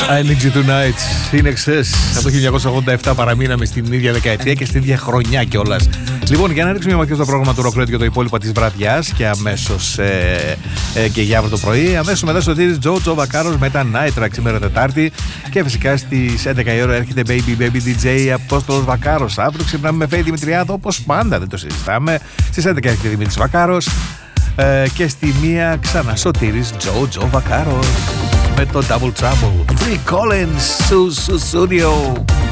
I Need You Tonight, In Excess. Από το 1987 παραμείναμε στην ίδια δεκαετία και στην ίδια χρονιά κιόλας. Λοιπόν, για να ρίξουμε μια ματιά στο πρόγραμμα του Rock Radio για το υπόλοιπο της βραδιάς και αμέσως και για αύριο το πρωί. Αμέσως μετά στο τύρις Joe Vaccaros με τα Night Track σήμερα Τετάρτη. Και φυσικά στις 11 η ώρα έρχεται Baby DJ Απόστολος Vaccaros. Αύριο ξυπνάμε με Φέη Δημητριάδο όπως πάντα, δεν το συζητάμε. Στις 11 έρχεται Δημήτρης Vaccaros. Και στη μία ξανά Σωτήρης Joe Vaccaros με το Double Trouble. Phil Collins, Studio.